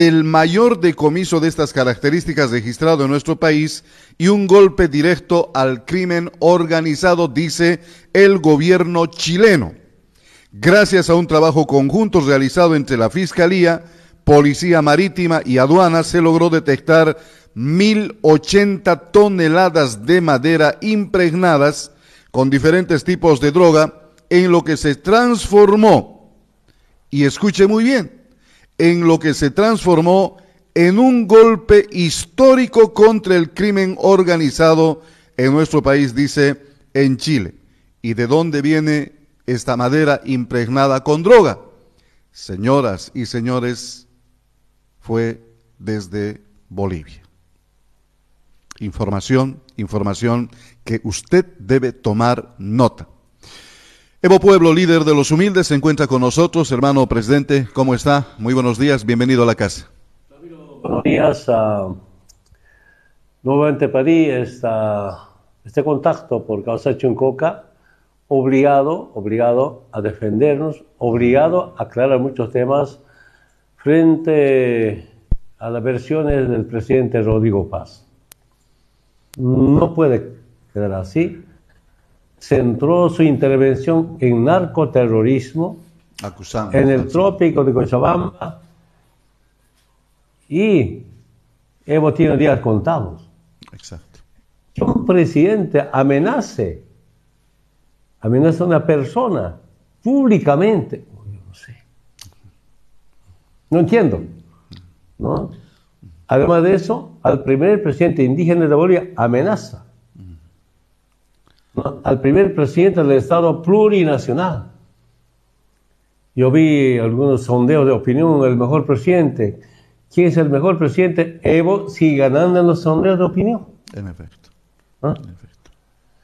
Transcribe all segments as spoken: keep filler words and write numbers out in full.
el mayor decomiso de estas características registrado en nuestro país y un golpe directo al crimen organizado, dice el gobierno chileno. Gracias a un trabajo conjunto realizado entre la Fiscalía, Policía Marítima y Aduanas, se logró detectar mil ochenta toneladas de madera impregnadas con diferentes tipos de droga, en lo que se transformó, y escuche muy bien, en lo que se transformó en un golpe histórico contra el crimen organizado en nuestro país, dice, en Chile. ¿Y de dónde viene esta madera impregnada con droga? Señoras y señores, fue desde Bolivia. Información, información que usted debe tomar nota. Evo Pueblo, líder de los humildes, se encuentra con nosotros. Hermano presidente, ¿cómo está? Muy buenos días, bienvenido a la casa. Buenos días. Uh, nuevamente pedí esta, este contacto por causa de Chuncoca, obligado, obligado a defendernos, obligado a aclarar muchos temas frente a las versiones del presidente Rodrigo Paz. No puede quedar así. Centró su intervención en narcoterrorismo, Acusamos, en el sí. trópico de Cochabamba, y Evo tiene días contados. Exacto. Que un presidente amenace, amenaza a una persona públicamente, yo no sé. No entiendo, ¿no? Además de eso, al primer presidente indígena de Bolivia amenaza. ¿No? Al primer presidente del Estado plurinacional. Yo vi algunos sondeos de opinión, el mejor presidente. ¿Quién es el mejor presidente? Evo sigue ganando en los sondeos de opinión. En efecto. ¿Ah? En efecto.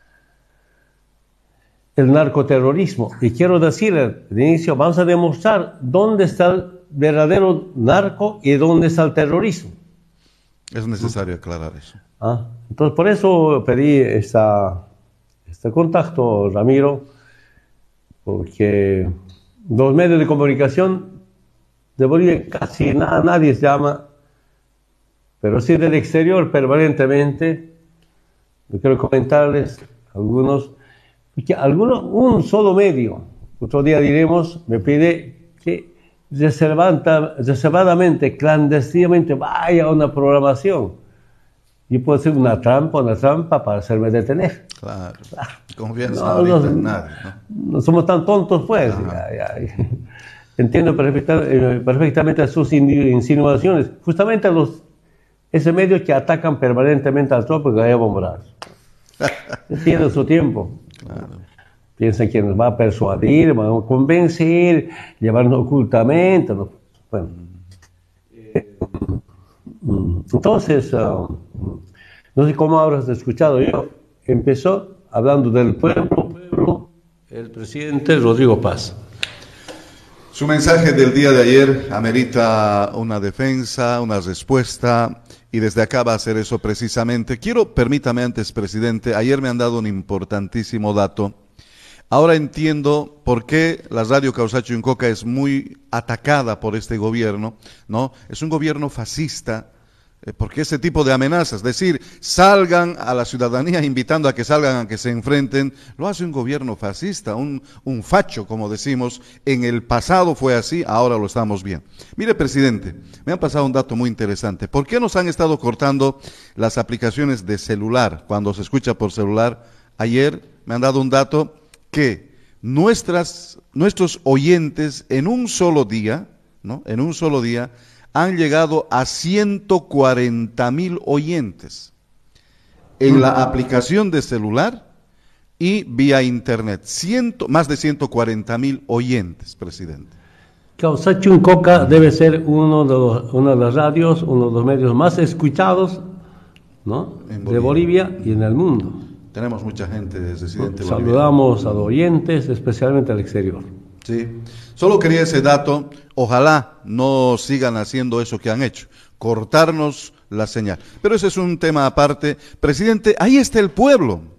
El narcoterrorismo. Y quiero decir, de inicio, vamos a demostrar dónde está el verdadero narco y dónde está el terrorismo. Es necesario aclarar eso. ¿Ah? Entonces, por eso pedí esta... este contacto, Ramiro, porque los medios de comunicación de Bolivia casi nada, nadie se llama, pero sí del exterior permanentemente. Yo quiero comentarles algunos, que algunos, un solo medio, otro día diremos, me pide que reservadamente, clandestinamente vaya a una programación. Y puede ser una trampa, una trampa para hacerme detener. Claro. Confianza no, ahorita no, en nadie, ¿no? No somos tan tontos, pues. Ya, ya. Entiendo perfecta, perfectamente sus insinuaciones. Justamente a los, ese medio que atacan permanentemente al trópico de Evo Morales. Tienen su tiempo. Claro. Piensan que nos va a persuadir, va a convencer, llevarnos ocultamente. ¿No? Bueno. Entonces, uh, no sé cómo habrás escuchado yo, empezó hablando del pueblo, pueblo, el presidente Rodrigo Paz. Su mensaje del día de ayer amerita una defensa, una respuesta, y desde acá va a hacer eso precisamente. Quiero, permítame antes, presidente, ayer me han dado un importantísimo dato. Ahora entiendo por qué la radio Causacho Chuncoca es muy atacada por este gobierno, ¿no? Es un gobierno fascista, eh, porque ese tipo de amenazas, es decir, salgan a la ciudadanía invitando a que salgan, a que se enfrenten, lo hace un gobierno fascista, un, un facho, como decimos. En el pasado fue así, ahora lo estamos viendo. Mire, presidente, me han pasado un dato muy interesante. ¿Por qué nos han estado cortando las aplicaciones de celular cuando se escucha por celular? Ayer me han dado un dato que nuestras, nuestros oyentes en un solo día, ¿no? En un solo día, han llegado a ciento cuarenta mil oyentes en la aplicación de celular y vía internet. Ciento, más de ciento cuarenta mil oyentes, presidente. Causacho Chuncoca debe ser uno de los, una de las radios, uno de los medios más escuchados, ¿no? En Bolivia. De Bolivia y en el mundo. Tenemos mucha gente residente boliviana. Saludamos a los oyentes, especialmente al exterior. Sí, solo quería ese dato. Ojalá no sigan haciendo eso que han hecho, cortarnos la señal. Pero ese es un tema aparte. Presidente, ahí está el pueblo.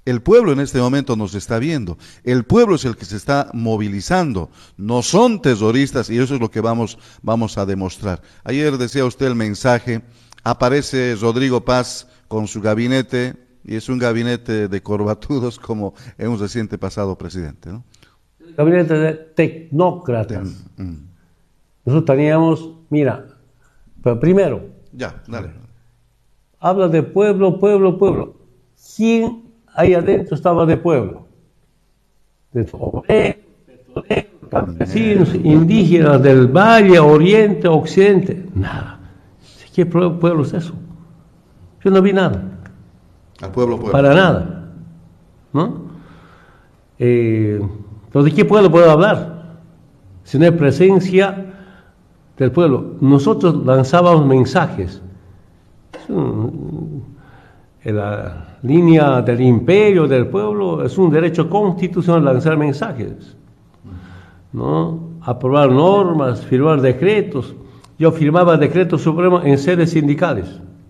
El pueblo en este momento nos está viendo. El pueblo es el que se está movilizando. No son terroristas y eso es lo que vamos, vamos a demostrar. Ayer decía usted el mensaje, aparece Rodrigo Paz con su gabinete y es un gabinete de corbatudos como en un reciente pasado presidente, ¿no? Gabinete de tecnócratas. Mm, mm. Nosotros teníamos, mira, pero primero, Ya, dale. habla de pueblo, pueblo, pueblo. ¿Quién ahí adentro estaba de pueblo? De obreros, campesinos, indígenas del Valle, Oriente, Occidente. Nada. ¿Qué pueblo es eso? Yo no vi nada. Al pueblo, pueblo. Para nada. ¿No? Eh, pero ¿de qué pueblo puedo hablar? Si no hay presencia del pueblo. Nosotros lanzábamos mensajes. Es un, la línea del imperio, del pueblo, es un derecho constitucional lanzar mensajes, ¿no? Aprobar normas, firmar decretos. Yo firmaba decretos supremos en sedes sindicales,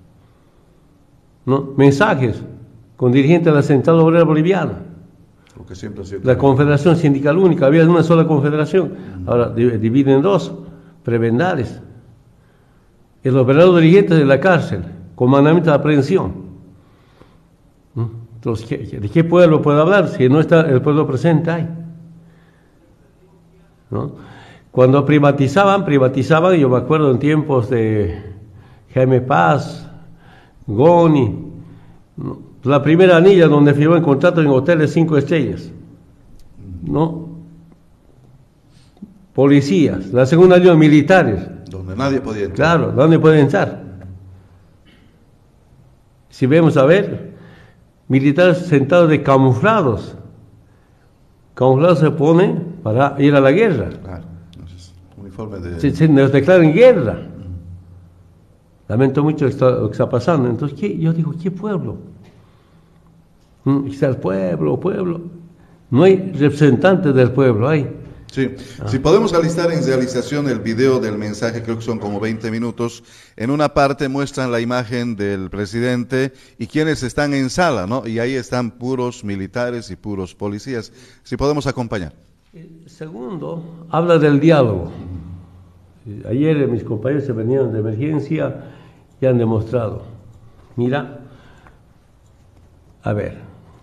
¿no? Mensajes con dirigentes de la Central Obrera Boliviana, Lo que siempre ha sido la Confederación Sindical Única. Había una sola confederación, ahora dividen en dos, prebendales. El operador dirigente de la cárcel, con mandamiento de aprehensión. Entonces, ¿de qué pueblo puedo hablar si no está el pueblo presente ahí? ¿No? Cuando privatizaban, privatizaban, yo me acuerdo en tiempos de Jaime Paz, Goni, ¿no? La primera anilla donde firmó el contrato en hoteles cinco estrellas, ¿no? Policías, la segunda anilla militares. Donde nadie podía entrar. Claro, ¿dónde pueden entrar? Si vemos a ver, militares sentados de camuflados. Camuflados se ponen para ir a la guerra. Claro. Entonces, uniforme de... Se, se nos declaran guerra. Lamento mucho lo que está pasando. Entonces, ¿qué? Yo digo, ¿qué pueblo? ¿Mm? Está el pueblo, pueblo. No hay representantes del pueblo, hay. Sí, ah. Si podemos alistar en realización el video del mensaje, creo que son como veinte minutos, en una parte muestran la imagen del presidente y quienes están en sala, ¿no? Y ahí están puros militares y puros policías. Si podemos acompañar. El segundo, habla del diálogo. Ayer mis compañeros se venían de emergencia y han demostrado. Mira, a ver,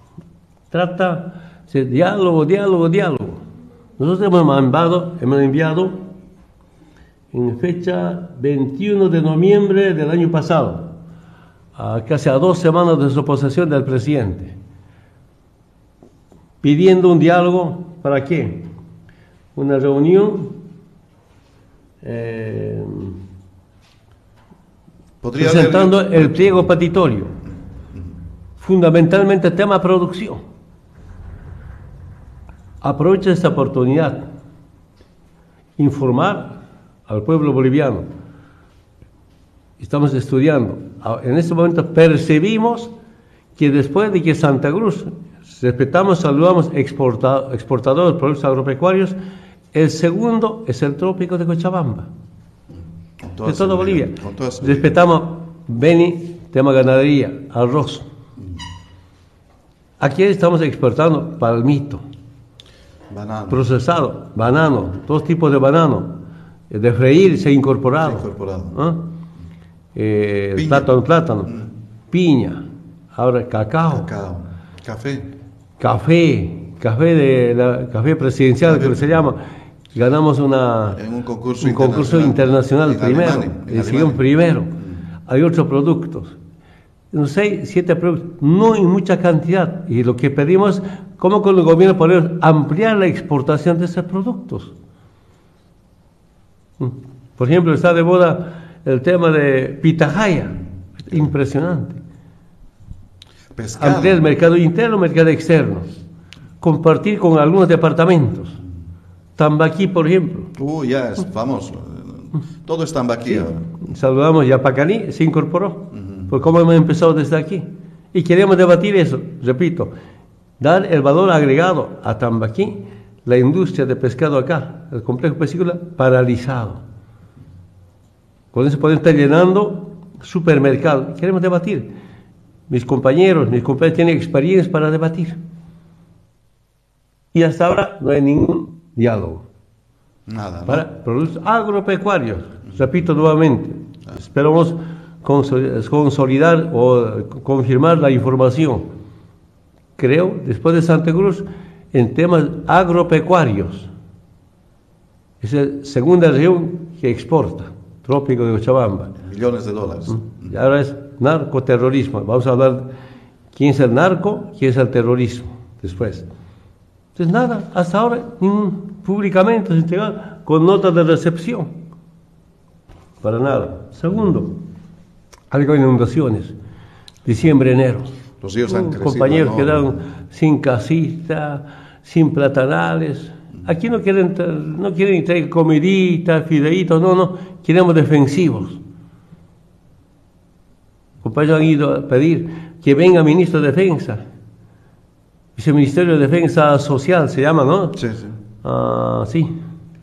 trata de diálogo, diálogo, diálogo. Nosotros hemos enviado, hemos enviado en fecha veintiuno de noviembre del año pasado, a casi a dos semanas de su posesión del presidente, pidiendo un diálogo, ¿para qué? Una reunión eh, presentando leer... el pliego petitorio, fundamentalmente tema producción. Aprovecha esta oportunidad, informar al pueblo boliviano. Estamos estudiando. En este momento percibimos que después de que Santa Cruz, respetamos, saludamos exporta, exportadores de productos agropecuarios, el segundo es el trópico de Cochabamba, de toda Bolivia. Respetamos Beni, tema ganadería, arroz. Aquí estamos exportando palmito. Banano. Procesado, banano, dos tipos de banano, de freír se ha incorporado, se ha incorporado. ¿Ah? eh, plátano, plátano, mm. piña, ahora cacao, cacao, café, café, café de la café presidencial café. Que se llama, ganamos una en un concurso un internacional, concurso internacional en primero, Alemania, en en primero, mm. hay otros productos. Seis, siete productos, no en mucha cantidad, y lo que pedimos, ¿cómo con el gobierno podemos ampliar la exportación de esos productos? Por ejemplo, está de moda el tema de pitahaya, impresionante. Pescado. Ampliar el mercado interno, mercado externo, compartir con algunos departamentos. Tambaquí, por ejemplo. Uh, ya es famoso. Todo es Tambaquí. Sí. Saludamos Yapacaní, se incorporó. Uh-huh. Por cómo hemos empezado desde aquí. Y queremos debatir eso, repito, dar el valor agregado a Tambaquí, la industria de pescado acá, el complejo pesquícola paralizado. Con eso podemos estar llenando supermercados. Queremos debatir. mis compañeros, mis compañeros tienen experiencia para debatir. Y hasta ahora no hay ningún diálogo. Nada, ¿no? Para productos agropecuarios, repito nuevamente, ah. esperamos consolidar o confirmar la información. Creo, después de Santa Cruz, en temas agropecuarios. Es la segunda región que exporta, trópico de Cochabamba. Millones de dólares. Y ahora es narcoterrorismo. Vamos a hablar quién es el narco, quién es el terrorismo después. Entonces nada, hasta ahora ningún públicamente se entregó con nota de recepción. Para nada. Segundo, algo de inundaciones. Diciembre, enero. Los ríos han crecido. Compañeros ¿no? quedaron sin casita, sin platanales. Aquí no quieren, no quieren traer comiditas, fideitos, no, no. Queremos defensivos. Compañeros han ido a pedir que venga ministro de Defensa. Ese Ministerio de Defensa Social se llama, ¿no? Sí, sí. Ah, sí.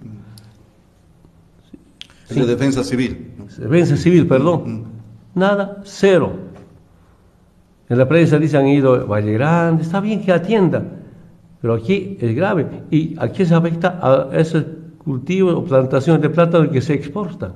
Es de Defensa Civil. Defensa Civil, perdón. Mm. Nada, cero. En la prensa dicen han ido a Valle Grande, está bien que atienda, pero aquí es grave. Y aquí se afecta a esos cultivos o plantaciones de plátano que se exportan.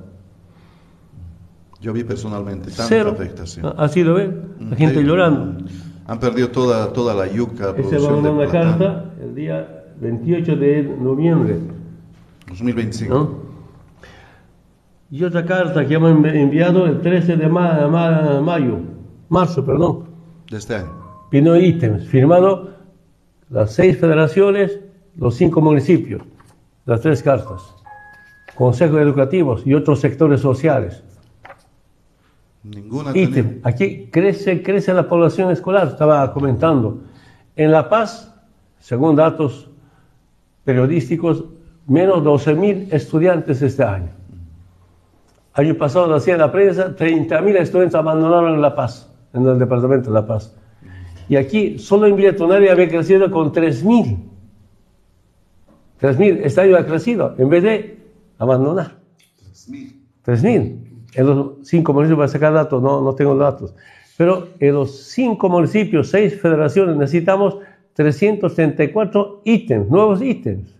Yo vi personalmente tanta cero. afectación. Así lo ven, la gente sí. llorando. Han perdido toda, toda la yuca. Ese va a mandar una carta el día veintiocho de noviembre. dos mil veinticinco. ¿No? Y otra carta que hemos enviado el trece de ma ma mayo, marzo, perdón. De este año. Vino ítems, firmado las seis federaciones, los cinco municipios, las tres cartas, consejos educativos y otros sectores sociales. Ninguna ítem. Tenía... Aquí crece, crece la población escolar, estaba comentando. En La Paz, según datos periodísticos, menos doce mil estudiantes este año. Año pasado, decía en la prensa, treinta mil estudiantes abandonaron La Paz, en el departamento de La Paz. Y aquí, solo en Villa Tunari había crecido con tres mil. tres mil, este año ha crecido, en vez de abandonar. tres mil. En los cinco municipios, para sacar datos, no, no tengo datos. Pero en los cinco municipios, seis federaciones, necesitamos trescientos treinta y cuatro ítems, nuevos ítems.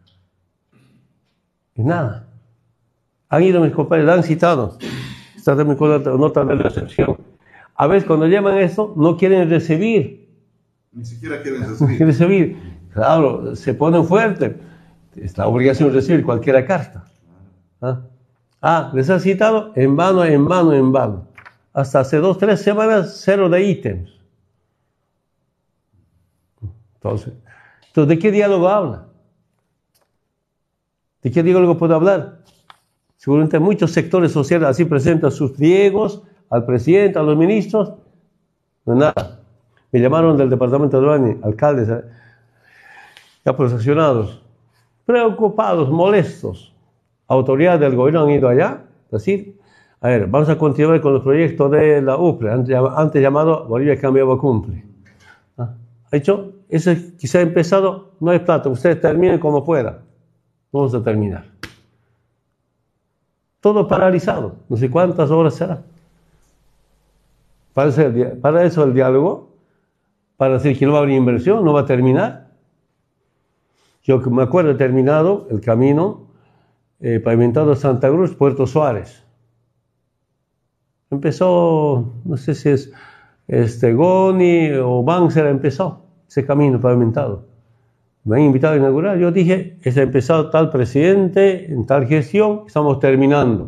Y nada. Han ido mis compañeros, han citado. Esta es mi nota de recepción. A veces cuando llaman eso, no quieren recibir. Ni siquiera quieren recibir. Quieren recibir. Claro, se ponen fuertes. Es la obligación de recibir cualquier carta. ¿Ah? ah, les han citado en vano, en vano, en vano. Hasta hace dos, tres semanas, cero de ítems. Entonces, entonces, ¿de qué diálogo habla? ¿De qué diálogo puede hablar? Seguramente muchos sectores sociales así presentan sus pliegos al presidente, a los ministros. No es nada. Me llamaron del departamento de Orani, alcaldes, ya sancionados, preocupados, molestos. Autoridades del gobierno han ido allá, decir, a ver, vamos a continuar con los proyectos de la U P R E, antes llamado Bolivia Cambiaba Cumple. ¿Ah? Ha dicho, ese quizá ha empezado, no hay plata, ustedes terminen como puedan. Vamos a terminar. Todo paralizado, no sé cuántas horas será. Para, ser, para eso el diálogo, para decir que no va a haber inversión, no va a terminar. Yo me acuerdo, he terminado el camino eh, pavimentado Santa Cruz, Puerto Suárez. Empezó, no sé si es este, Goni o Banzer, empezó ese camino pavimentado. Me han invitado a inaugurar, yo dije, es empezado tal presidente, en tal gestión, estamos terminando.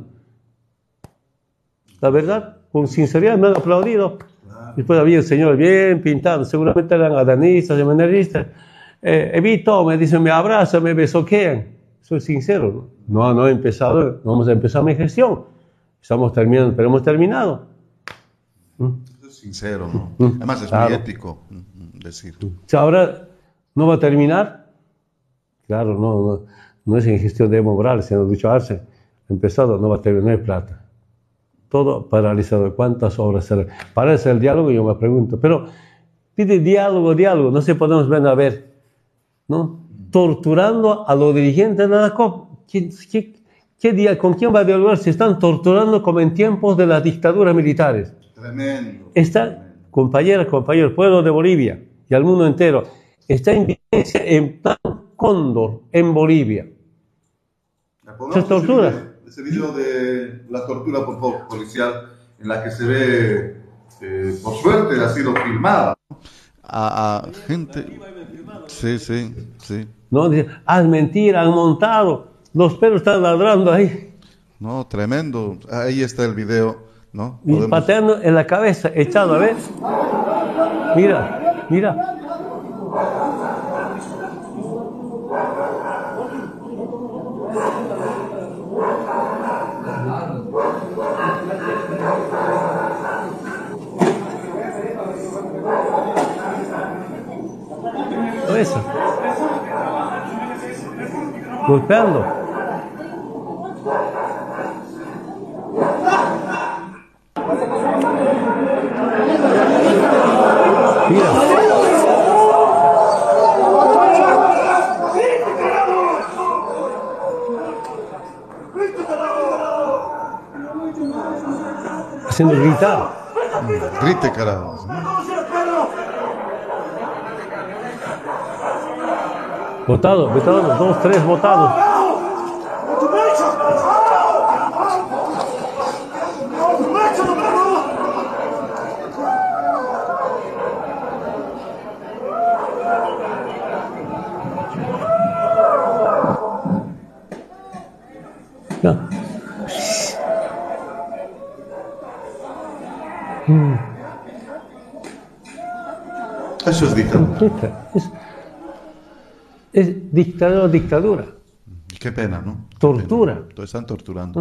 La verdad, con sinceridad me han aplaudido. Claro. Después había el señor bien pintado, seguramente eran adanistas, seminaristas. Eh, Evito, me dicen, me abrazan, me besoquean. Soy sincero, ¿no? No, no he empezado, no vamos a empezar mi gestión. Estamos terminando, pero hemos terminado. ¿Mm? Es sincero, ¿no? ¿Mm? Además es claro. Muy ético decir. Ahora, ¿no va a terminar? Claro, no, no, no es en gestión de Evo Morales, sino ducharse. Empezado, no va a terminar, no hay plata. Todo paralizado. ¿Cuántas obras serán? Para ese el diálogo, yo me pregunto. Pero pide diálogo, diálogo, no se podemos ver a ver, ¿no? Torturando a los dirigentes de la C O P. ¿Qué, qué, qué día, ¿Con quién va a dialogar? Se están torturando como en tiempos de las dictaduras militares. Tremendo. Está, compañeras, compañeros, pueblo de Bolivia y al mundo entero, está en vigencia en plan Cóndor en Bolivia. Esa es tortura. Ese video de la tortura, por favor, policial, en la que se ve, eh, por suerte, ha sido filmada. A, a gente... Sí, sí, sí. No, dice, ah, es mentira, han montado, los perros están ladrando ahí. No, tremendo. Ahí está el video, ¿no? Y Podemos... pateando en la cabeza, echado, a ver. Mira, mira. Eso. Golpeando. Mira. Haciendo gritar. Grite, carajo. Votados, votados, dos, tres votados. Ya. Mm. Eso es dictadura. Es, es dictadura, dictadura. Qué pena, ¿no? Qué Tortura. pena. Lo están torturando.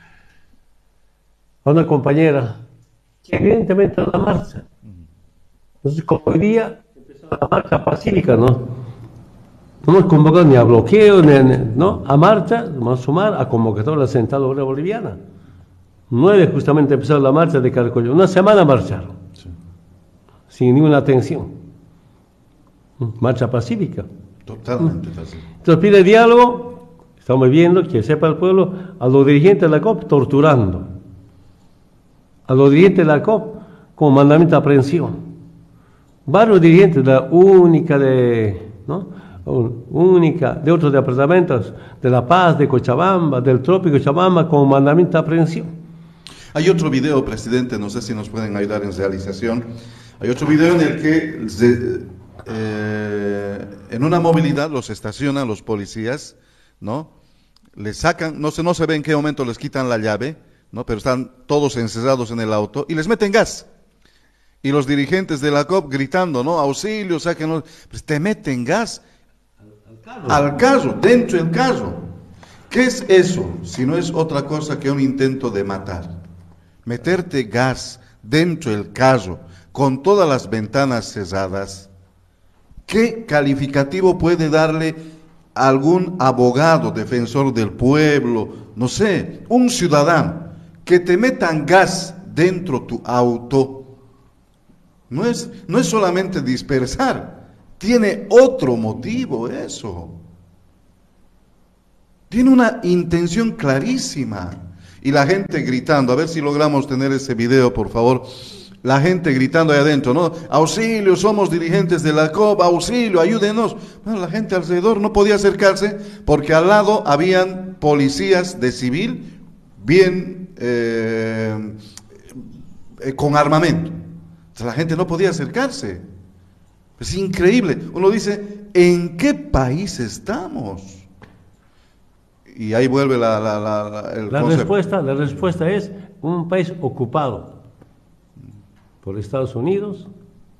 A una compañera que evidentemente en la marcha. Entonces, como hoy día empezó la marcha pacífica, ¿no? No hemos convocado ni a bloqueo, ni a, ¿no? A marcha, vamos a sumar a convocatoria de la Central Obrera Boliviana. Nueve justamente empezó la marcha de Caracollo. Una semana marcharon. Sí. Sin ninguna atención. Marcha pacífica. Totalmente pacífica. Entonces pide diálogo, estamos viendo, que sepa el pueblo, a los dirigentes de la C O P torturando. A los dirigentes de la C O P con mandamiento de aprehensión. Varios dirigentes de la única de, ¿no? única de otros departamentos, de La Paz, de Cochabamba, del Trópico Cochabamba, con mandamiento de aprehensión. Hay otro video, presidente, no sé si nos pueden ayudar en realización. Hay otro video en el que se, eh, en una movilidad los estacionan los policías, ¿no? Les sacan, no sé, no se ve en qué momento les quitan la llave, ¿no? Pero están todos encerrados en el auto y les meten gas. Y los dirigentes de la C O P gritando, ¿no? Auxilio, sáquenlo. Pues te meten gas al carro. al carro, dentro del carro. ¿Qué es eso? Si no es otra cosa que un intento de matar. Meterte gas dentro del carro, con todas las ventanas cerradas. ¿Qué calificativo puede darle algún abogado, defensor del pueblo, no sé, un ciudadano, que te metan gas dentro tu auto? No es, no es solamente dispersar, tiene otro motivo eso. Tiene una intención clarísima. Y la gente gritando, a ver si logramos tener ese video, por favor. La gente gritando ahí adentro, ¿no? Auxilio, somos dirigentes de la C O P, auxilio, ayúdenos. Bueno, la gente alrededor no podía acercarse porque al lado habían policías de civil bien eh, eh, con armamento. Entonces la gente no podía acercarse. Es increíble. Uno dice, ¿en qué país estamos? Y ahí vuelve la, la, la, el la respuesta. La respuesta es un país ocupado por Estados Unidos,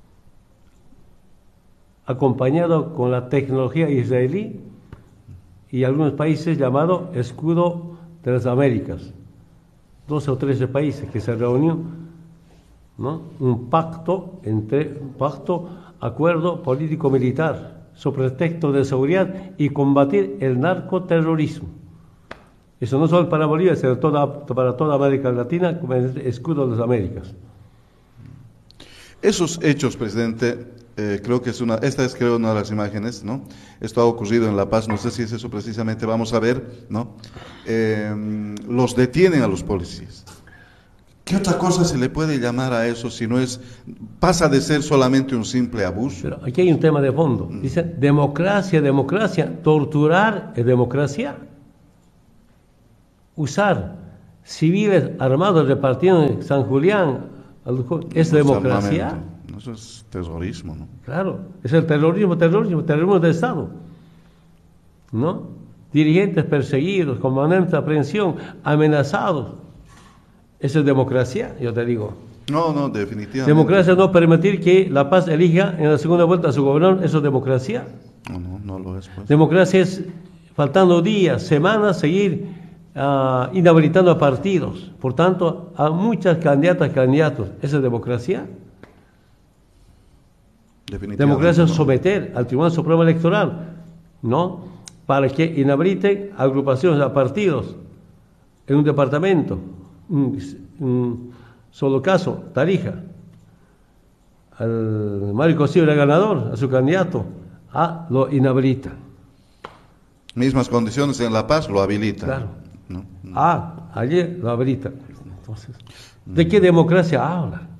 acompañado con la tecnología israelí y algunos países llamados Escudo de las Américas. doce o trece países que se reunió, ¿no? Un pacto, entre, un pacto, acuerdo político-militar, sobre pretexto de seguridad y combatir el narcoterrorismo. Eso no solo para Bolivia, sino toda, para toda América Latina, como el Escudo de las Américas. Esos hechos, presidente, eh, creo que es una, esta es creo una de las imágenes, ¿no? Esto ha ocurrido en La Paz, no sé si es eso precisamente, vamos a ver, ¿no? Eh, los detienen a los policías. ¿Qué otra cosa se le puede llamar a eso si no es, pasa de ser solamente un simple abuso? Pero aquí hay un tema de fondo. Dicen, democracia, democracia. Torturar es democracia. Usar civiles armados repartidos en San Julián es democracia. Eso es terrorismo, ¿no? Claro, es el terrorismo, terrorismo, terrorismo de Estado, ¿no? Dirigentes perseguidos, comandantes de aprehensión, amenazados. ¿Eso es democracia? Yo te digo. No, no, definitivamente. ¿Democracia no permitir que La Paz elija en la segunda vuelta a su gobernador? ¿Eso es democracia? No, no, no lo es. Pues. Democracia es, faltando días, semanas, seguir uh, inhabilitando a partidos. Por tanto, a muchas candidatas, candidatos. ¿Eso es democracia? Democracia es someter al Tribunal Supremo Electoral, ¿no? Para que inhabiliten agrupaciones a partidos en un departamento. Un, un solo caso, Tarija. Al Mario Costillo era ganador, a su candidato, a lo inhabilita. Mismas condiciones en La Paz lo habilitan. Claro. ¿No? No. Ah, allí lo habilita. Entonces, ¿de qué democracia habla?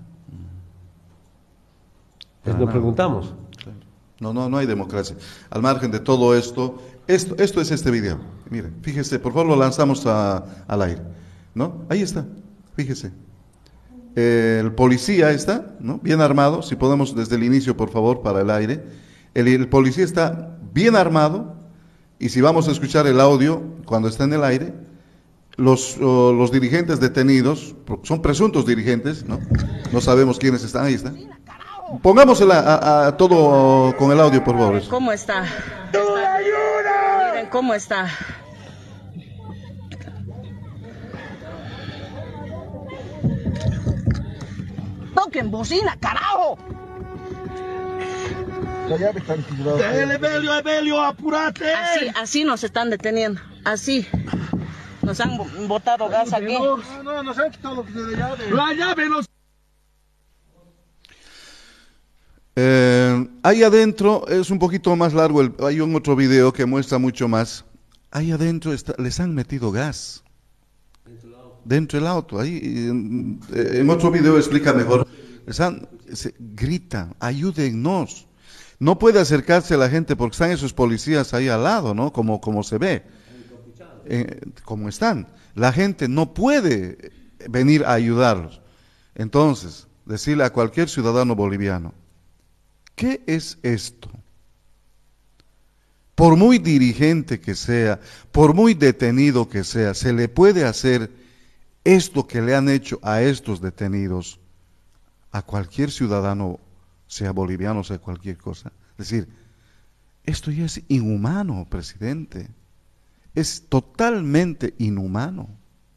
Ah, Nos preguntamos. No, no, no hay democracia. Al margen de todo esto, esto, esto es este video. Miren, fíjese, por favor lo lanzamos a, al aire. ¿No? Ahí está, fíjese. El policía está, ¿no? Bien armado, si podemos desde el inicio, por favor, para el aire. El, el policía está bien armado, y si vamos a escuchar el audio cuando está en el aire, los, uh, los dirigentes detenidos, son presuntos dirigentes, ¿no? No sabemos quiénes están, ahí está. Pongámosela a, a todo uh, con el audio, por favor. ¿Cómo está? Miren cómo está. ¡Toquen bocina, carajo! Evelio, Evelio, apúrate. Así, así nos están deteniendo, así. Nos han botado gas aquí. No, no, nos han quitado la llave. La llave nos... Eh, ahí adentro es un poquito más largo, el, hay un otro video que muestra mucho más. Ahí adentro está, les han metido gas. Dentro del auto, ahí en, en otro video explica mejor. Les han, se, gritan, ayúdennos. No puede acercarse la gente porque están esos policías ahí al lado, ¿no? Como, como se ve, eh, como están. La gente no puede venir a ayudarlos. Entonces, decirle a cualquier ciudadano boliviano, ¿qué es esto? Por muy dirigente que sea, por muy detenido que sea, se le puede hacer esto que le han hecho a estos detenidos, a cualquier ciudadano, sea boliviano, sea cualquier cosa. Es decir, esto ya es inhumano, presidente. Es totalmente inhumano.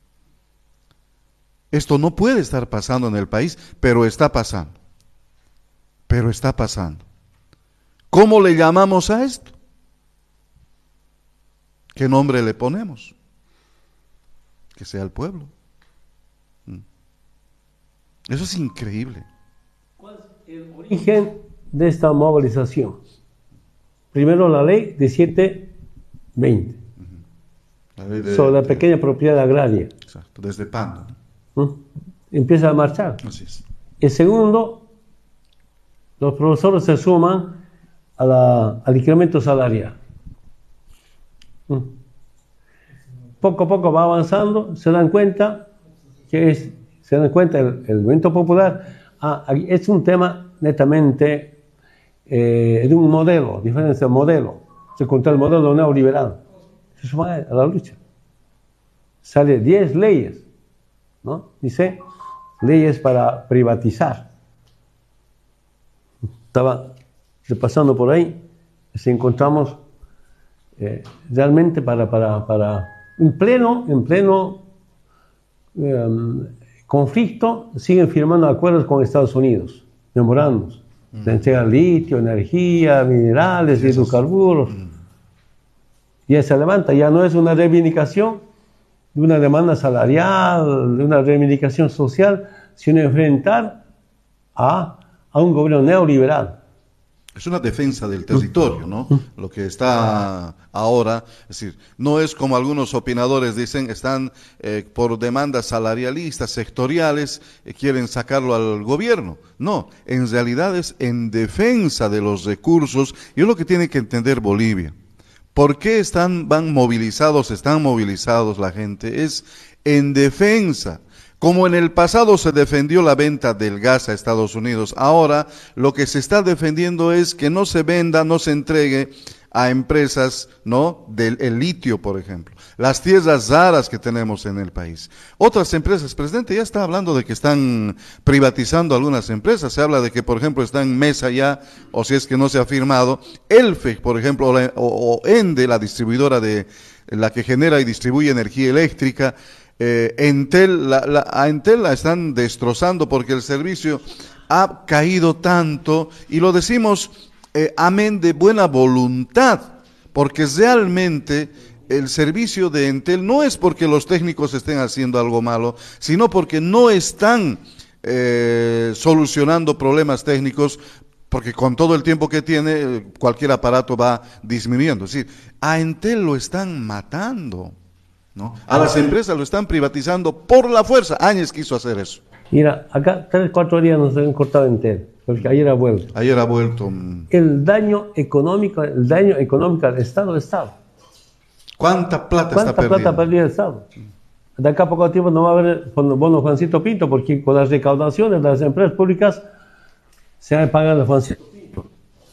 Esto no puede estar pasando en el país, pero está pasando. Pero está pasando. ¿Cómo le llamamos a esto? ¿Qué nombre le ponemos? Que sea el pueblo. Eso es increíble. ¿Cuál es el origen de esta movilización? Primero la ley de setecientos veinte, la ley de, sobre la pequeña propiedad agraria. Exacto, desde Pando. ¿Mm? Empieza a marchar. Así es. El segundo, los profesores se suman a la, al incremento salarial. ¿Mm? Poco a poco va avanzando, se dan cuenta que es, se dan cuenta el, el movimiento popular, ah, es un tema netamente eh, de un modelo, diferente modelo, se contra el modelo neoliberal, se suma a la lucha. Sale diez leyes, ¿no? Dice, leyes para privatizar. Estaba pasando por ahí, si encontramos eh, realmente para, para, para en pleno, en pleno eh, conflicto, siguen firmando acuerdos con Estados Unidos, memorandos. Mm. Se entregan litio, energía, minerales, sí, hidrocarburos. Mm. Y se levanta, ya no es una reivindicación de una demanda salarial, de una reivindicación social, sino enfrentar a, a un gobierno neoliberal. Es una defensa del territorio, ¿no? Lo que está ahora, es decir, no es como algunos opinadores dicen, están eh, por demandas salarialistas, sectoriales, eh, quieren sacarlo al gobierno. No, en realidad es en defensa de los recursos, y es lo que tiene que entender Bolivia. ¿Por qué están, van movilizados, están movilizados la gente? Es en defensa. Como en el pasado se defendió la venta del gas a Estados Unidos, ahora lo que se está defendiendo es que no se venda, no se entregue a empresas, ¿no? Del el litio, por ejemplo. Las tierras raras que tenemos en el país. Otras empresas, presidente, ya está hablando de que están privatizando algunas empresas. Se habla de que, por ejemplo, está en mesa ya, o si es que no se ha firmado, Elfec, por ejemplo, o, la, o, o Ende, la distribuidora de la que genera y distribuye energía eléctrica. Eh, Entel, la, la, a Entel la están destrozando porque el servicio ha caído tanto, y lo decimos eh, amén de buena voluntad, porque realmente el servicio de Entel no es porque los técnicos estén haciendo algo malo, sino porque no están eh, solucionando problemas técnicos, porque con todo el tiempo que tiene, cualquier aparato va disminuyendo. Es decir, a Entel lo están matando, ¿no? A las empresas lo están privatizando por la fuerza. Áñez quiso hacer eso. Mira, acá tres, cuatro días nos han cortado Entel, porque ayer ha vuelto. Ayer ha vuelto. El daño económico, el daño económico al Estado, Estado. ¿Cuánta plata ¿Cuánta está perdiendo? plata perdió el Estado? De acá a poco tiempo no va a haber bono Juancito Pinto, porque con las recaudaciones de las empresas públicas se van a pagar el Juancito Pinto.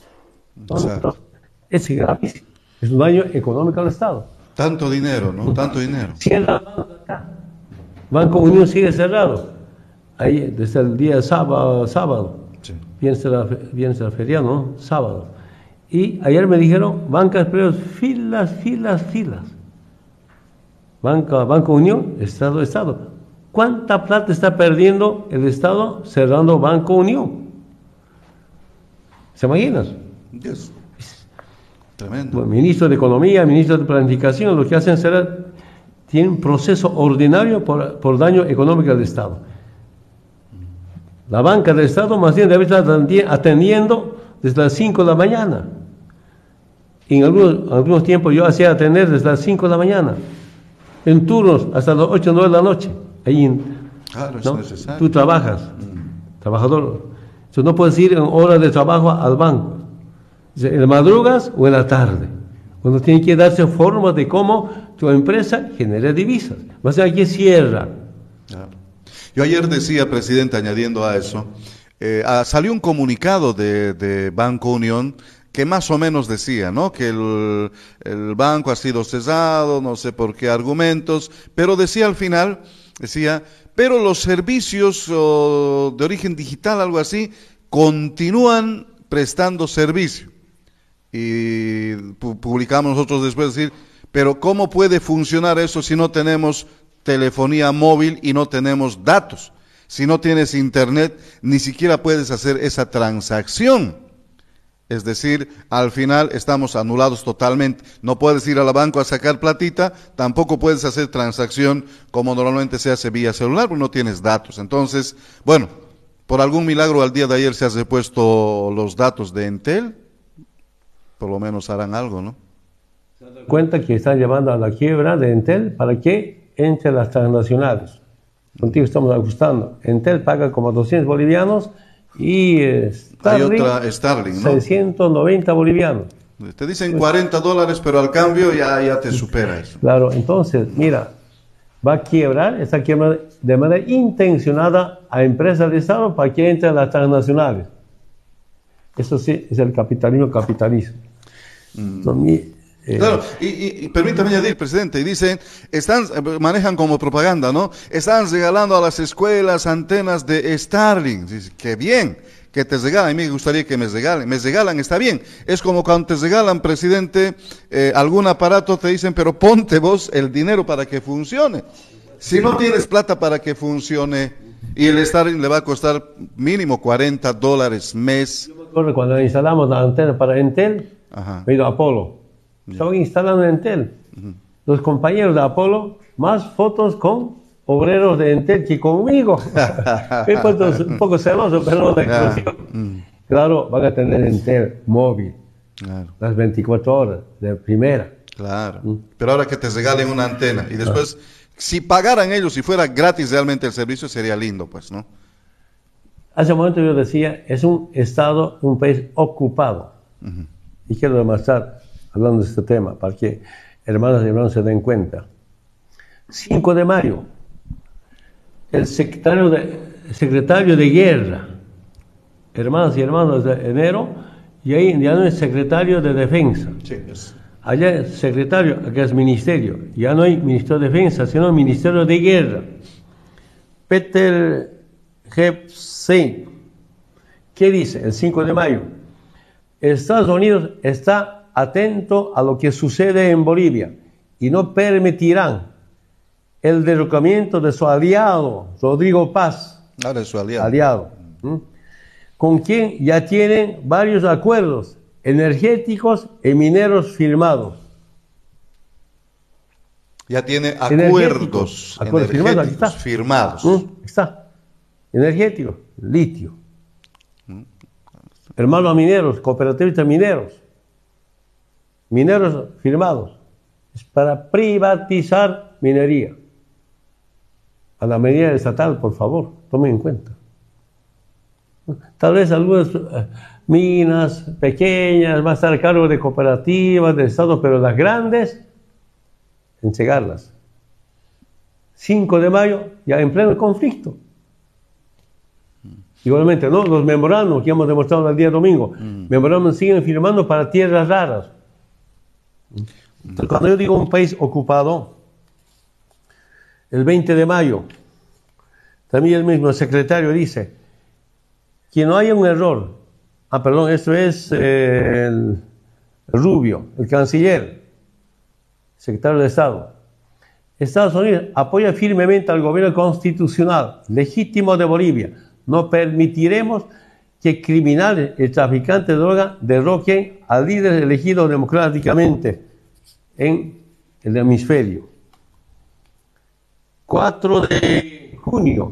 Exacto. Es gravísimo. Es un daño económico al Estado. Tanto dinero, ¿no? Tanto dinero. Cierra acá. Banco Unión sigue cerrado. Ahí, desde el día sábado, sábado. Sí. Viernes será, viernes será feriado, ¿no? Sábado. Y ayer me dijeron, bancas precios, filas, filas, filas. Banca, Banco Unión, Estado, Estado. ¿Cuánta plata está perdiendo el Estado cerrando Banco Unión? ¿Se imaginan? Yes. Tremendo. Bueno, ministro de Economía, ministro de Planificación, lo que hacen será, tienen un proceso ordinario por, por daño económico del Estado. La banca del Estado más bien debe estar atendiendo desde las cinco de la mañana. En algunos, algunos tiempos yo hacía atender desde las cinco de la mañana, en turnos hasta las ocho o nueve de la noche. Ahí en, Claro, es ¿no? necesario. Tú trabajas, mm. trabajador. Entonces no puedes ir en horas de trabajo al banco. ¿En las madrugas o en la tarde? Cuando tiene que darse forma de cómo tu empresa genera divisas. O sea, aquí cierra. Claro. Yo ayer decía, presidente, añadiendo a eso, eh, ah, salió un comunicado de, de Banco Unión que más o menos decía, ¿no? Que el, el banco ha sido cesado, no sé por qué argumentos, pero decía al final, decía, pero los servicios oh, de origen digital, algo así, continúan prestando servicio. Y pu publicamos nosotros después decir, pero ¿cómo puede funcionar eso si no tenemos telefonía móvil y no tenemos datos? Si no tienes internet, ni siquiera puedes hacer esa transacción. Es decir, al final estamos anulados totalmente. No puedes ir a la banca a sacar platita, tampoco puedes hacer transacción como normalmente se hace vía celular, porque no tienes datos. Entonces, bueno, por algún milagro al día de ayer se han repuesto los datos de Entel. Por lo menos harán algo, ¿no? Se dan cuenta que están llevando a la quiebra de Entel para que entre las transnacionales. Contigo estamos ajustando. Entel paga como doscientos bolivianos y eh, Starlink, hay otra Starlink, ¿no? seiscientos noventa bolivianos. Te dicen cuarenta dólares, pero al cambio ya, ya te supera eso. Claro, entonces, mira, va a quiebrar, está quebrando de manera intencionada a empresas de Estado para que entren las transnacionales. Eso sí es el capitalismo capitalismo. Mm. Son mi, eh, claro, y, y, y permítame añadir, presidente, y dicen, están, manejan como propaganda, ¿no? Están regalando a las escuelas antenas de Starlink. Dice, qué bien que te regalan, a mí me gustaría que me regalen, me regalan, está bien. Es como cuando te regalan, presidente, eh, algún aparato, te dicen, pero ponte vos el dinero para que funcione. Si no tienes plata para que funcione, y el Starlink le va a costar mínimo cuarenta dólares mes. Cuando instalamos la antena para Entel, Ajá. me he ido a Apolo. Estaba instalando Entel. Uh-huh. Los compañeros de Apolo, más fotos con obreros de Entel que conmigo. Me he puesto un poco celoso, pero no de uh-huh. Claro, van a tener Entel móvil, Claro, las veinticuatro horas, de primera. claro. Pero ahora que te regalen una antena y después, si pagaran ellos, si fuera gratis realmente el servicio, sería lindo, pues, ¿no? Hace un momento yo decía, es un Estado, un país ocupado. Uh-huh. Y quiero demostrar, hablando de este tema, para que hermanos y hermanos se den cuenta. cinco de mayo, el secretario de, secretario de guerra, hermanos y hermanos de enero, y ahí ya no es secretario de defensa. Sí, es. Allá es secretario, acá es ministerio. Ya no hay ministerio de defensa, sino ministerio de guerra. Peter Hepstein, ¿qué dice? El cinco de mayo. Estados Unidos está atento a lo que sucede en Bolivia y no permitirán el derrocamiento de su aliado, Rodrigo Paz. Ahora es su aliado. aliado ¿Mm? Con quien ya tienen varios acuerdos energéticos y mineros firmados. Ya tiene acuerdos acuerdos firmados, aquí está. firmados. ¿Mm? Está. Energético, litio. ¿Mm? Hermanos mineros, cooperativistas mineros. Mineros firmados. Es para privatizar minería. A la medida estatal, por favor, tomen en cuenta. Tal vez algunas uh, minas pequeñas van a estar a cargo de cooperativas, de Estado, pero las grandes, entregarlas. cinco de mayo, ya en pleno conflicto. Igualmente, ¿no? Los memorándums que hemos demostrado el día domingo, mm. memorándums siguen firmando para tierras raras. Entonces, cuando yo digo un país ocupado, el veinte de mayo, también el mismo secretario dice que no haya un error. Ah, perdón, esto es eh, el, el Rubio, el canciller, secretario de Estado. Estados Unidos apoya firmemente al gobierno constitucional legítimo de Bolivia. No permitiremos que criminales y traficantes de droga derroquen a líderes elegidos democráticamente en el hemisferio. cuatro de junio,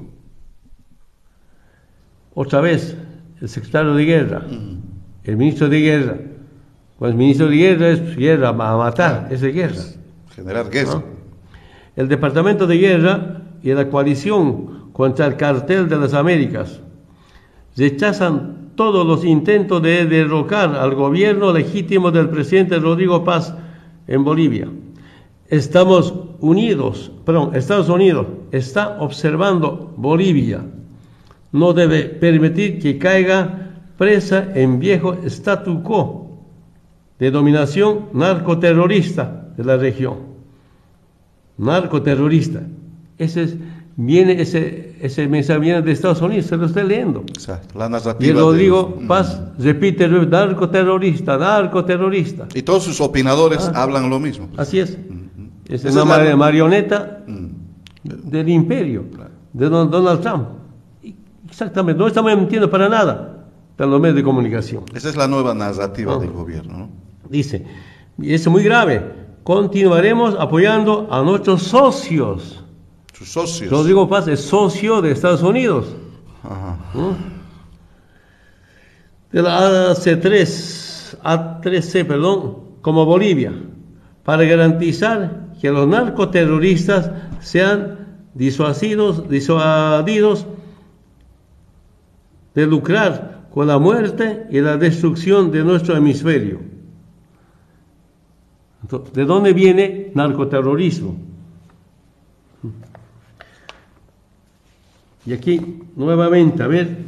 otra vez, el secretario de guerra, el ministro de guerra. Pues el ministro de guerra es guerra, a matar, es de guerra. Generar guerra. ¿No? El Departamento de Guerra y la coalición contra el cartel de las Américas rechazan todos los intentos de derrocar al gobierno legítimo del presidente Rodrigo Paz en Bolivia. Estamos unidos, perdón, Estados Unidos está observando Bolivia. No debe permitir que caiga presa en viejo statu quo de dominación narcoterrorista de la región. Narcoterrorista. Ese es, viene ese, ese mensaje viene de Estados Unidos, se lo estoy leyendo. Exacto, la narrativa. Y Rodrigo de... Paz repite, narcoterrorista, narcoterrorista. Y todos sus opinadores ah, hablan lo mismo. Así es. Uh-huh. Es una es la... marioneta uh-huh. del imperio, claro. de Donald Trump. Exactamente, no estamos mintiendo para nada para los medios de comunicación. Esa es la nueva narrativa uh-huh. del gobierno, ¿no? Dice, y es muy grave, continuaremos apoyando a nuestros socios. Sus socios. Rodrigo Paz es socio de Estados Unidos. Ajá. ¿Mm? De la A C tres, A tres C, perdón, como Bolivia, para garantizar que los narcoterroristas sean disuadidos, disuadidos de lucrar con la muerte y la destrucción de nuestro hemisferio. Entonces, ¿de dónde viene narcoterrorismo? Y aquí, nuevamente, a ver,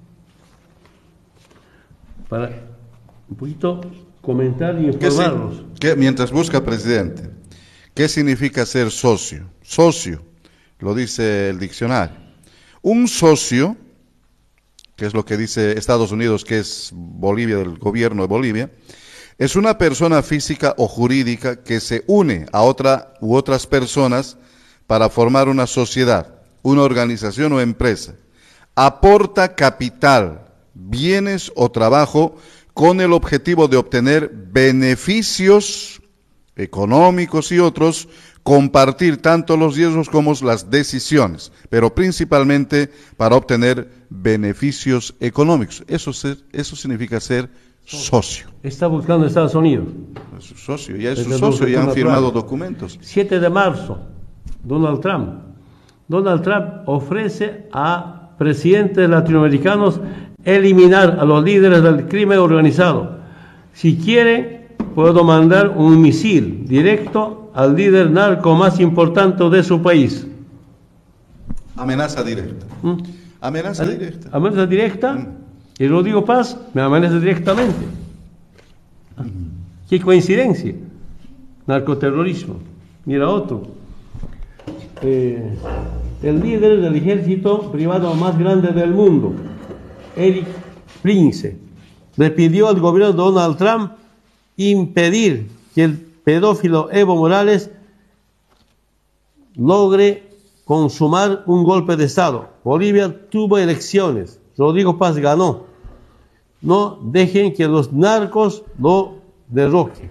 para un poquito comentar y informarlos. ¿Qué, qué, mientras busca, presidente, ¿qué significa ser socio? Socio, lo dice el diccionario. Un socio, que es lo que dice Estados Unidos, que es Bolivia, del gobierno de Bolivia, es una persona física o jurídica que se une a otra u otras personas para formar una sociedad, una organización o empresa. Aporta capital, bienes o trabajo con el objetivo de obtener beneficios económicos y otros compartir tanto los riesgos como las decisiones, pero principalmente para obtener beneficios económicos. Eso, ser, eso significa ser socio. Está buscando Estados Unidos. Es su socio, ya es su Desde socio, ya han Donald firmado Trump. documentos. siete de marzo, Donald Trump. Donald Trump ofrece a presidentes latinoamericanos eliminar a los líderes del crimen organizado. Si quiere, puedo mandar un misil directo al líder narco más importante de su país. Amenaza directa. ¿Mm? Amenaza directa. Amenaza directa. Mm. Y Rodrigo Paz me amenaza directamente. Qué coincidencia. Narcoterrorismo. Mira otro. Eh, el líder del ejército privado más grande del mundo, Eric Prince, le pidió al gobierno de Donald Trump impedir que el pedófilo Evo Morales logre consumar un golpe de Estado. Bolivia tuvo elecciones. Rodrigo Paz ganó. No dejen que los narcos lo derroquen.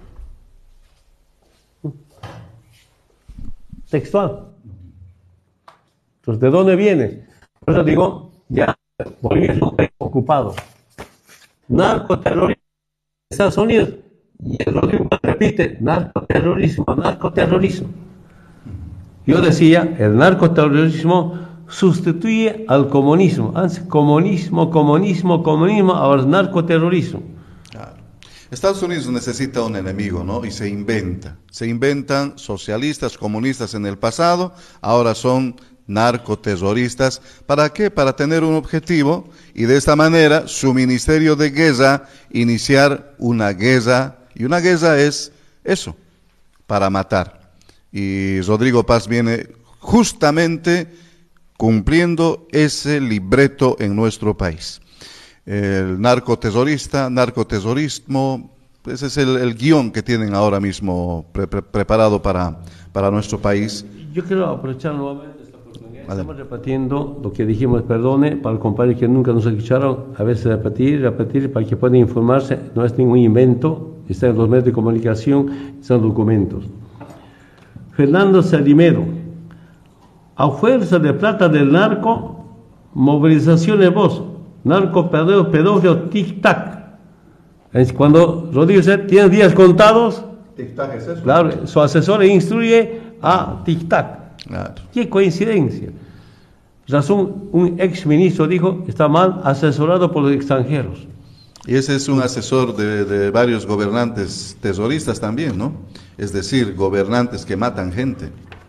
Textual. Entonces, ¿de dónde viene? Por eso digo, ya, Bolivia es un país ocupado. Narcoterrorismo. Estados Unidos. Y el Rodrigo Paz repite, narcoterrorismo, narcoterrorismo. Yo decía, el narcoterrorismo sustituye al comunismo. Antes, comunismo, comunismo, comunismo, ahora narcoterrorismo. Claro. Estados Unidos necesita un enemigo, ¿no? Y se inventa. Se inventan socialistas, comunistas en el pasado, ahora son narcoterroristas. ¿Para qué? Para tener un objetivo y de esta manera su ministerio de guerra iniciar una guerra. Y una guerra es eso, para matar. Y Rodrigo Paz viene justamente cumpliendo ese libreto en nuestro país. El narcoterrorista, narcoterrorismo, ese es el, el guión que tienen ahora mismo pre, pre, preparado para, para nuestro país. Yo quiero aprovechar nuevamente esta oportunidad. Vale. Estamos repitiendo lo que dijimos, perdone, para el compañero que nunca nos escucharon, a veces repetir, repetir, para que puedan informarse. No es ningún invento, está en los medios de comunicación, están documentos. Fernando Salimero, a fuerza de plata del narco, movilizaciones vos, narco pedófilo, pedófilo, tic-tac. Es cuando Rodrigo dice, ¿tienes días contados? Tic-tac es eso. Claro, su asesor instruye a tic-tac. Claro. Qué coincidencia. Razón, un ex ministro dijo, está mal asesorado por los extranjeros. Y ese es un asesor de, de varios gobernantes terroristas también, ¿no? Es decir, gobernantes que matan gente.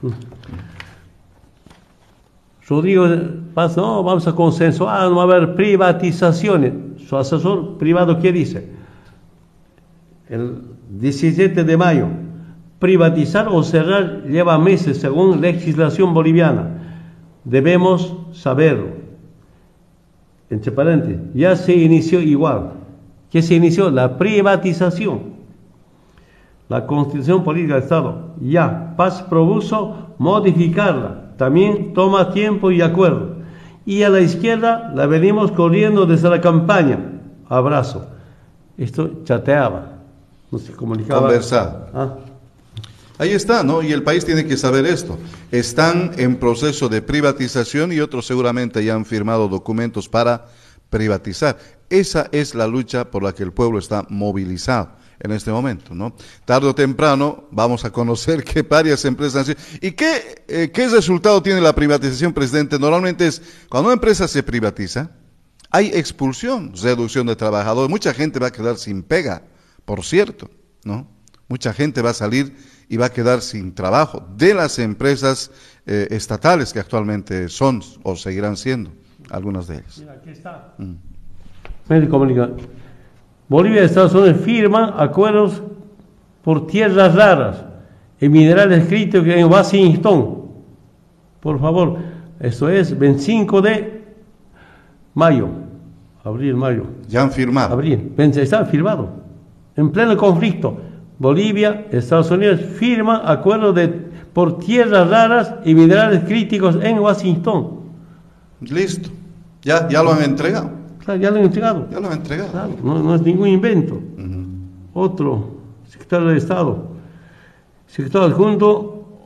Rodrigo Paz, no, vamos a consensuar, no va a haber privatizaciones. Su asesor privado, ¿qué dice? El diecisiete de mayo, privatizar o cerrar lleva meses según legislación boliviana. Debemos saberlo. Entre paréntesis, ya se inició igual. ¿Qué se inició? La privatización. La Constitución Política del Estado, ya, Paz propuso modificarla, también toma tiempo y acuerdo. Y a la izquierda la venimos corriendo desde la campaña. Abrazo. Esto chateaba, no se comunicaba. Conversaba. Ah. Ahí está, ¿no? Y el país tiene que saber esto. Están en proceso de privatización y otros seguramente ya han firmado documentos para privatizar. Esa es la lucha por la que el pueblo está movilizado en este momento, ¿no? Tarde o temprano vamos a conocer que varias empresas... ¿Y qué, eh, qué resultado tiene la privatización, presidente? Normalmente es, cuando una empresa se privatiza, hay expulsión, reducción de trabajadores, mucha gente va a quedar sin pega, por cierto, ¿no? Mucha gente va a salir y va a quedar sin trabajo de las empresas eh, estatales que actualmente son o seguirán siendo, algunas de ellas. Mira, aquí está. Mm. Medio de comunicación. Bolivia y Estados Unidos firman acuerdos por tierras raras y minerales críticos en Washington. Por favor, esto es veinticinco de mayo, abril, mayo. Ya han firmado. Abril, está firmado. En pleno conflicto, Bolivia y Estados Unidos firman acuerdos de, por tierras raras y minerales críticos en Washington. Listo, ya, ya lo han entregado. Claro, ya lo han entregado. Ya lo han entregado. Claro, no, no es ningún invento. Uh-huh. Otro, secretario de Estado, secretario adjunto,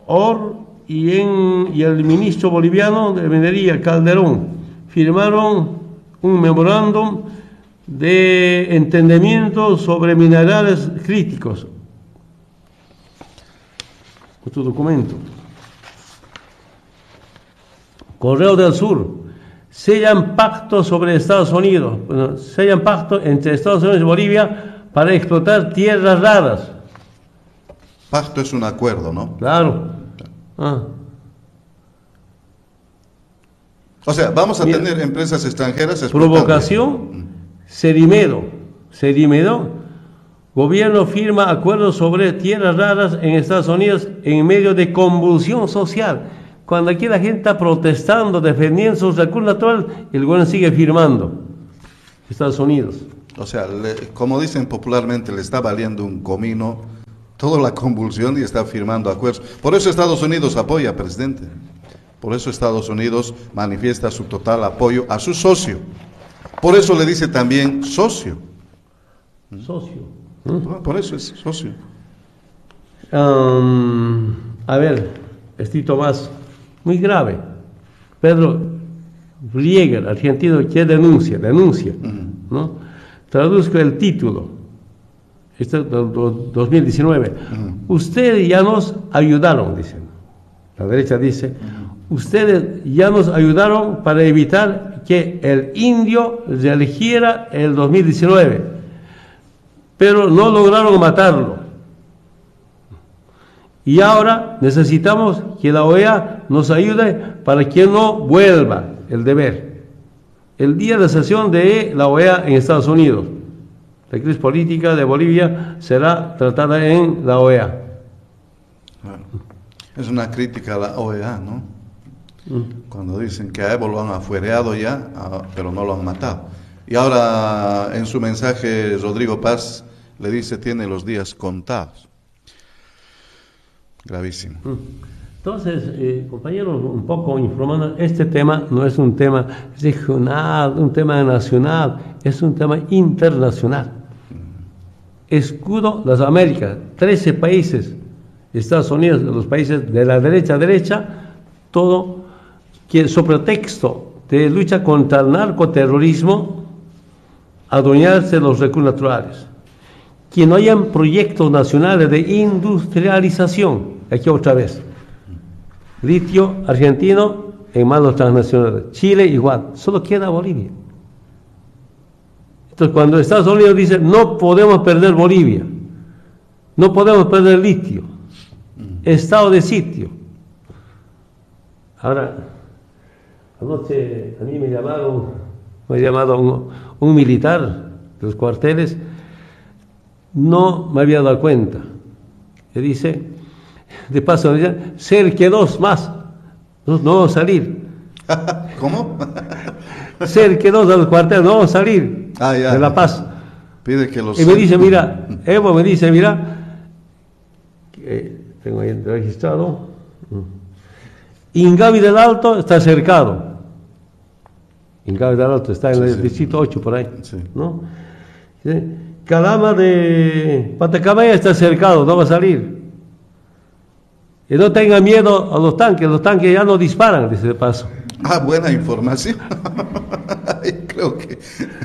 Or y, en, y el ministro boliviano de Minería, Calderón, firmaron un memorándum de entendimiento sobre minerales críticos. Otro documento. Correo del Sur. Sellan pacto sobre Estados Unidos. Bueno, sellan pacto entre Estados Unidos y Bolivia para explotar tierras raras. Pacto es un acuerdo, ¿no? Claro. Ah. O sea, vamos a Mira, tener empresas extranjeras explotando. Provocación, Cerimedo. Cerimedo. Gobierno firma acuerdos sobre tierras raras en Estados Unidos en medio de convulsión social. Cuando aquí la gente está protestando, defendiendo sus recursos naturales, el gobierno sigue firmando. Estados Unidos. O sea, le, como dicen popularmente, le está valiendo un comino toda la convulsión y está firmando acuerdos. Por eso Estados Unidos apoya, presidente. Por eso Estados Unidos manifiesta su total apoyo a su socio. Por eso le dice también socio. Socio. ¿Mm? Por eso es socio. Um, a ver, estito más. Muy grave. Pedro Rieger, argentino, que denuncia, denuncia, uh-huh. ¿no? Traduzco el título. Este es del dos mil diecinueve. Uh-huh. Ustedes ya nos ayudaron, dicen. La derecha dice, uh-huh. Ustedes ya nos ayudaron para evitar que el indio reeligiera el dos mil diecinueve, pero no lograron matarlo. Y ahora necesitamos que la O E A nos ayude para que no vuelva el deber. El día de sesión de la O E A en Estados Unidos. La crisis política de Bolivia será tratada en la O E A. Bueno, es una crítica a la O E A, ¿no? Mm. Cuando dicen que a Evo lo han afuereado ya, uh, pero no lo han matado. Y ahora en su mensaje Rodrigo Paz le dice tiene los días contados. Gravísimo. Entonces, eh, compañeros, un poco informando, este tema no es un tema regional, un tema nacional, es un tema internacional. Escudo las Américas, trece países, Estados Unidos, los países de la derecha a derecha, todo que sobre texto de lucha contra el narcoterrorismo, adueñarse de los recursos naturales. Que no hayan proyectos nacionales de industrialización, aquí otra vez, litio argentino en manos transnacionales, Chile igual, solo queda Bolivia. Entonces cuando Estados Unidos dice no podemos perder Bolivia, no podemos perder litio, estado de sitio. Ahora, anoche a mí me llamaron, me ha llamado un, un militar de los cuarteles. No me había dado cuenta. Le dice, de paso, cerca dos más, no, no vamos a salir. ¿Cómo? Cerca dos a los cuarteles, no vamos a salir ah, ya. de La Paz. Pide que los... Y me dice, mira, Evo me dice, mira, que tengo ahí registrado, Ingavi del Alto está cercado. Ingavi del Alto está en sí, el sí. distrito ocho por ahí, sí. ¿no? ¿Sí? Calama de Patacamaya está cercado, no va a salir. Y no tenga miedo a los tanques, los tanques ya no disparan, dice de paso. Ah, buena información. Creo que...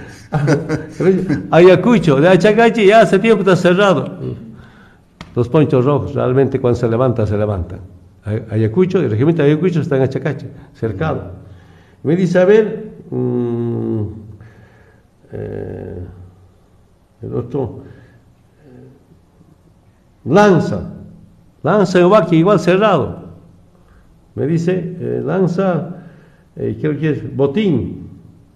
Ayacucho, de Achacachi ya hace tiempo está cerrado. Los ponchos rojos, realmente cuando se levantan, se levantan. Ayacucho, el regimiento de Ayacucho está en Achacachi, cercado. Me dice, a ver... Mmm, eh, el otro, Lanza, Lanza en Huachi, igual cerrado. Me dice, eh, Lanza, eh, creo que es Botín,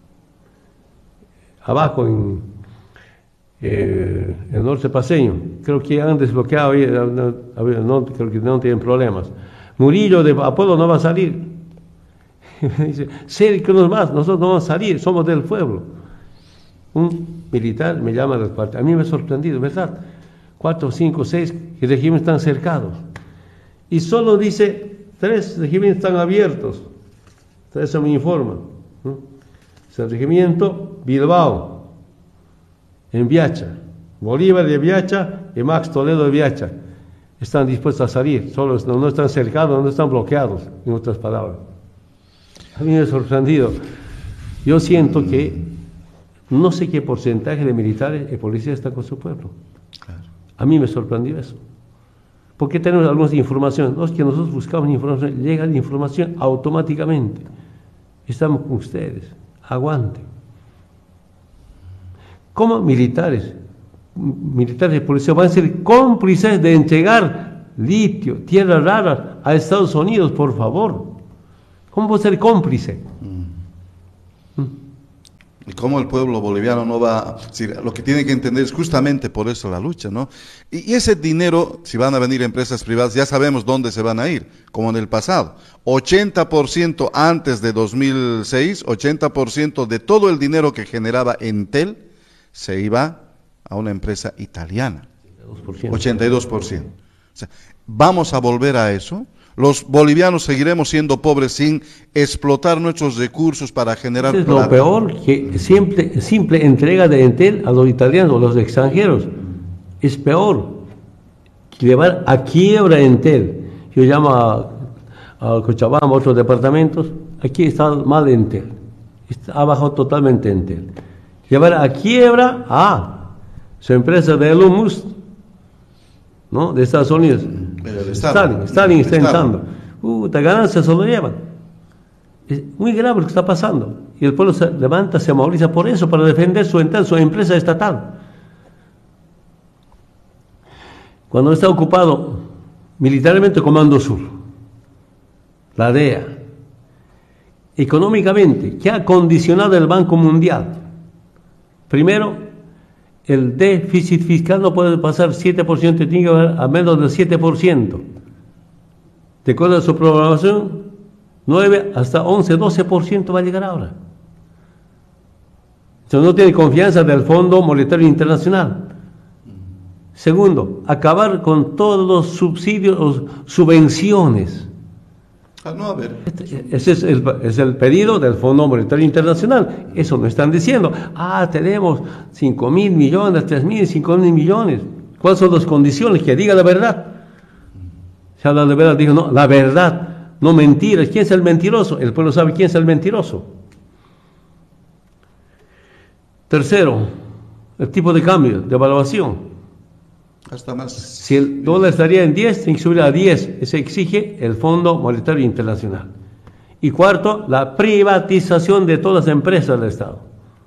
abajo en eh, el norte paseño. Creo que han desbloqueado, no, no, creo que no tienen problemas. Murillo de Apolo no va a salir. Me dice, cerca unos más, nosotros no vamos a salir, somos del pueblo. Un militar me llama del cuartel. A mí me ha sorprendido, ¿verdad? Cuatro, cinco, seis regímenes están cercados. Y solo dice, tres regímenes están abiertos. Eso me informa. ¿no? Es el regimiento Bilbao, en Viacha. Bolívar de Viacha y Max Toledo de Viacha. están dispuestos a salir, solo no, no están cercados, no están bloqueados, en otras palabras. A mí me ha sorprendido. Yo siento que no sé qué porcentaje de militares y policías está con su pueblo. Claro. A mí me sorprendió eso. Porque tenemos algunas informaciones, no es que nosotros buscamos información, llega la información automáticamente. Estamos con ustedes, aguanten. ¿Cómo militares, militares y policías van a ser cómplices de entregar litio, tierras raras a Estados Unidos, por favor? ¿Cómo puede ser cómplice? Mm. ¿Y cómo el pueblo boliviano no va? Si lo que tiene que entender es justamente por eso la lucha, ¿no? Y, y ese dinero, si van a venir empresas privadas, ya sabemos dónde se van a ir, como en el pasado. ochenta por ciento antes de dos mil seis, ochenta por ciento de todo el dinero que generaba Entel se iba a una empresa italiana. ochenta y dos por ciento. O sea, ¿vamos a volver a eso? Los bolivianos seguiremos siendo pobres sin explotar nuestros recursos para generar es plata. Lo peor, que simple, simple entrega de Entel a los italianos o los extranjeros es peor que llevar a quiebra Entel. Yo llamo a, a Cochabamba, a otros departamentos, aquí está mal Entel, está abajo totalmente Entel. Llevar a quiebra a su empresa de Lumus, ¿no? De Estados Unidos. Stalin, Stalin está entrando. Uh, la ganancia se lo llevan. Es muy grave lo que está pasando. Y el pueblo se levanta, se moviliza por eso, para defender su, su empresa estatal. Cuando está ocupado militarmente Comando Sur, la D E A, económicamente, ¿qué ha condicionado el Banco Mundial? Primero, el déficit fiscal no puede pasar siete por ciento, tiene que ir a menos del siete por ciento. De acuerdo a su programación, nueve hasta once, doce por ciento va a llegar ahora. Entonces no tiene confianza del Fondo Monetario Internacional. Segundo, acabar con todos los subsidios o subvenciones. Ah, no, a ver. Este, ese es el, es el pedido del Fondo Monetario Internacional. Eso no están diciendo. Ah, tenemos cinco mil millones, tres mil, cinco mil millones. ¿Cuáles son las condiciones? Que diga la verdad. Si habla de verdad, digo, no, la verdad, no mentiras. ¿Quién es el mentiroso? El pueblo sabe quién es el mentiroso. Tercero, el tipo de cambio, de evaluación. Hasta más. Si el dólar estaría en diez, tiene que subir a diez. Eso exige el Fondo Monetario Internacional. Y cuarto, la privatización de todas las empresas del Estado.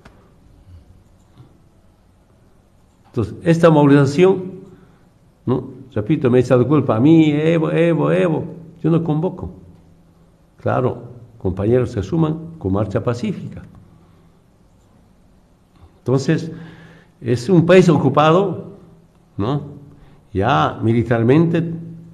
Entonces, esta movilización, ¿no? Repito, me echa la culpa a mí, Evo, Evo, Evo. Yo no convoco. Claro, compañeros se suman con marcha pacífica. Entonces, es un país ocupado, ¿no? Ya militarmente,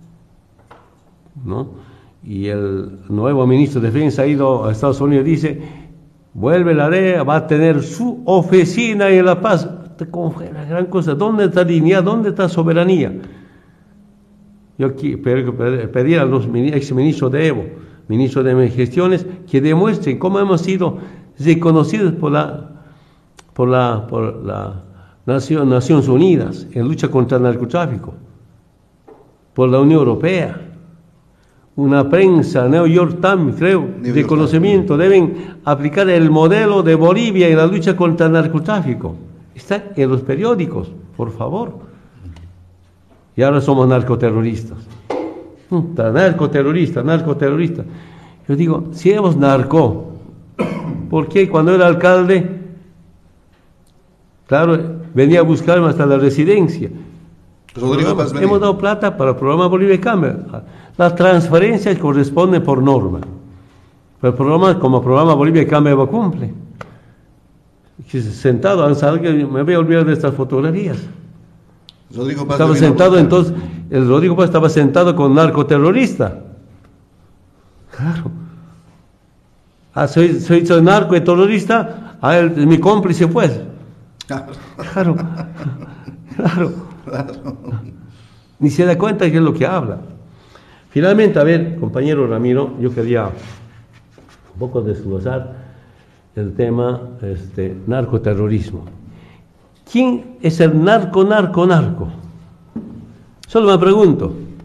¿no? Y el nuevo ministro de Defensa ha ido a Estados Unidos y dice, vuelve la D E A, va a tener su oficina en La Paz. ¿Cómo fue la gran cosa? ¿Dónde está dignidad? ¿Dónde está soberanía? Yo aquí pedir a los exministros de Evo, ministros de gestiones, que demuestren cómo hemos sido reconocidos por la, por la, por la Nación, Naciones Unidas en lucha contra el narcotráfico, por la Unión Europea, una prensa, New York Times, creo, de conocimiento, deben aplicar el modelo de Bolivia en la lucha contra el narcotráfico. Está en los periódicos, por favor. Y ahora somos narcoterroristas. Narcoterroristas, narcoterroristas. Yo digo, si éramos narco, ¿por qué cuando era alcalde, claro, venía a buscarme hasta la residencia? Programa, hemos dado plata para el programa Bolivia Cambia. Las transferencias corresponden por norma. Pero el programa, como programa Bolivia Cambia, lo cumple. Sentado, me voy a olvidar de estas fotografías. Rodrigo Paz estaba sentado entonces, el Rodrigo Paz estaba sentado con narcoterrorista. Claro. Ah, soy, soy, soy narco y terrorista, ah, él, mi cómplice pues. Claro. Claro. Claro. Claro. Ni se da cuenta de qué es lo que habla. Finalmente, a ver, compañero Ramiro, yo quería un poco desglosar el tema este, narcoterrorismo. ¿Quién es el narco, narco, narco? Solo me pregunto.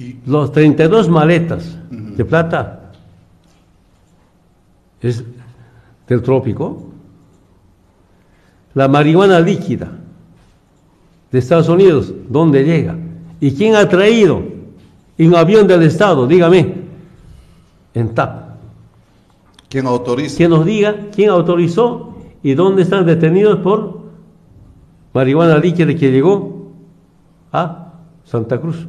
Y... Los treinta y dos maletas uh-huh. de plata es del trópico. La marihuana líquida de Estados Unidos, ¿dónde llega? ¿Y quién ha traído en avión del Estado? Dígame, en T A P. ¿Quién autoriza? Que nos diga quién autorizó y dónde están detenidos por marihuana líquida que llegó a Santa Cruz.